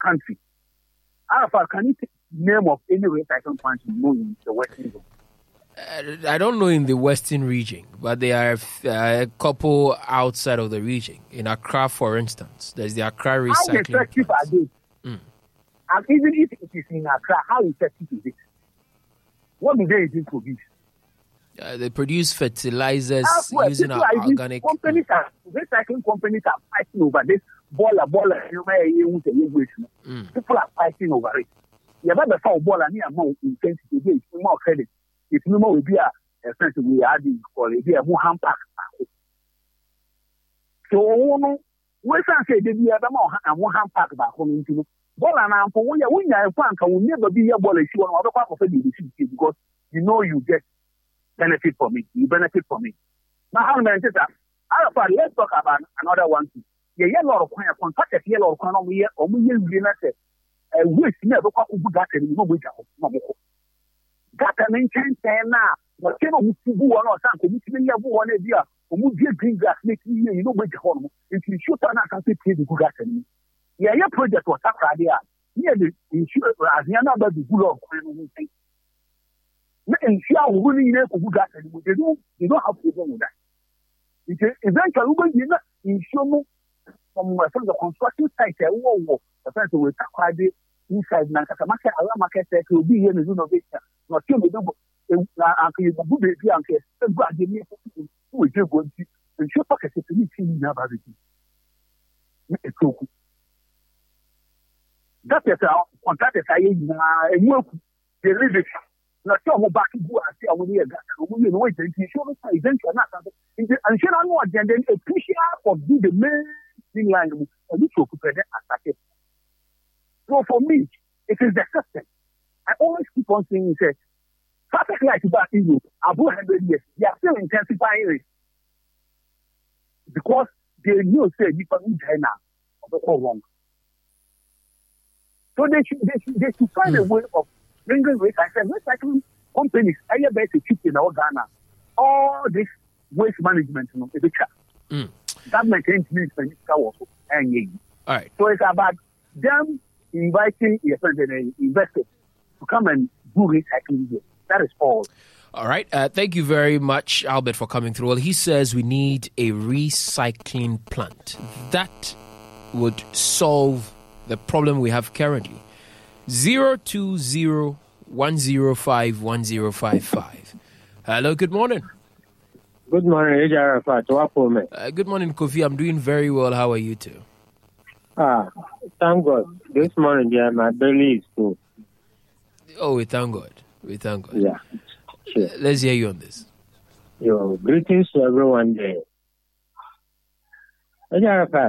country. Arafat, can you take the name of any recycling plant you know in the Western zone? I don't know in the Western region, but there are a couple outside of the region. In Accra, for instance, there's the Accra recycling How effective plants. are they? And even if it is in Accra, how effective is it? What do they produce? They produce fertilizers Elsewhere, using people are organic. Recycling companies are fighting over this. People are fighting over it. You better find baller near more intensity, it's more credit. If no more will be a sense we are adding or a more hand pack. So, we can say they be a more hand pack back home into ball and for when you will never be a ball issue on other part of it because you know you get benefit from it. You benefit from it. Now, how many times? Let's talk about another one. Yeah, lot of contracted yellow of economy or we United. Wish never got to that and no way. Got an intent now. But you know, who or something, you can have one idea. Who get green grass making you know which home. If you shoot on a country, the good gas. Yeah, your project was up idea. Yeah, the insurance as the other the good of anything. And see how we need to good gas and they don't have to do that. Eventually, we're not insure from the construction site. The first will acquire inside Nankasa market will be here in the innovation. Not sure we don't good baby and case. And who is going to ensure pockets to meet in everything. It's so good. That is our contract. I work the leadership. Not sure who back to go and say, I will hear that. We know it. Insurance eventually not. And she don't know then a pusher of the main line and which will prepare attack it. So for me, it is the system. I always keep on saying that traffic lights back in Europe, above 100 years, they are still intensifying it. Because they know say you can China or wrong. So they should find a way of bringing recycling companies. I bet to keep in our Ghana. All this waste management, you know, is a trap. Government minister also. All right. So it's about them inviting investors to come and do recycling here. That is all. All right. Thank you very much, Albert, for coming through. Well, he says we need a recycling plant. That would solve the problem we have currently. 020-105-1055. Hello, good morning. Good morning, Arafat. Good morning, Kofi. I'm doing very well. How are you too? Thank God. This morning, yeah, my belly is full. Oh, we thank God. We thank God. Yeah. Sure. Let's hear you on this. Yo, greetings to everyone there. Arafat.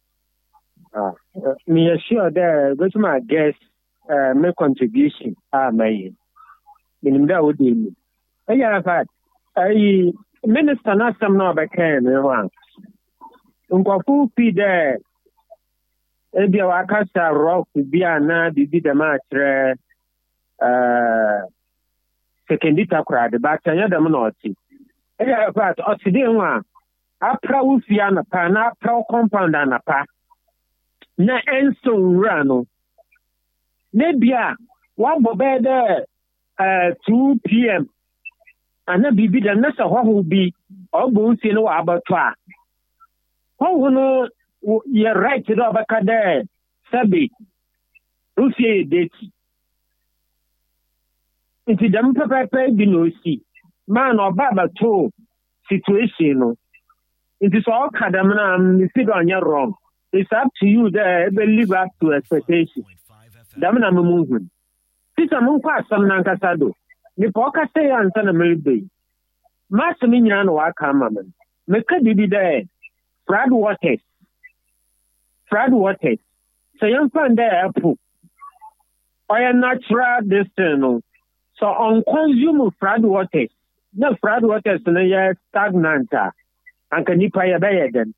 Me assure that go to my guest make contribution. My minimum would be. Arafat. Minister not some no became one. Unkofu pi there. Ebi wakasa rock bi ana bibi da matre secondita crowd but anya da no oti. Eya fact oti dey one. Apra ufia na pa na apra compound na pa. Na enso wura no. Na bia wa bobe there 2 p.m. Ana bibi da na so ho bi obo nsi no wa abato a. Ho no you're right to the there, Sabi. Rufi date. It's the Papa Binosi. Man or Baba to situation. It is all Kadamana, you sit on your wrong. It's up to you there, live up to expectation. Damana movement. This a monka some Nankasado. The Poca say and Sana Melby. Master Minian or Kamaman. Make a baby there. Brad Waters. Flood waters. So you find there poop. Or a natural distance. So on consume flood waters. No flood waters no ya stagnant. And can you pay a bay again?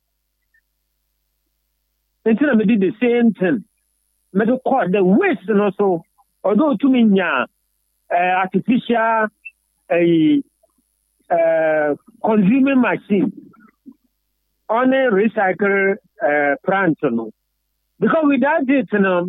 Until I did the same thing. Metal call the waste and also although to me artificial consuming machine on a recycle plant, because without it,